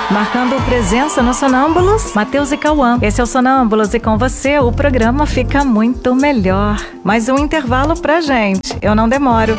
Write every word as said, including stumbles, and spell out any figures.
Marcando presença no Sonâmbulos, Matheus e Cauã. Esse é o Sonâmbulos e com você o programa fica muito melhor. Mais um intervalo pra gente. Eu não demoro.